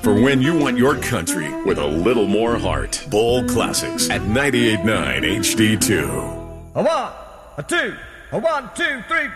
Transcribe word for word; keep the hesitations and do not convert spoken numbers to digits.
for when you want your country with a little more heart. Bowl Classics at ninety-eight point nine H D two. A one, a two, a one, two, three,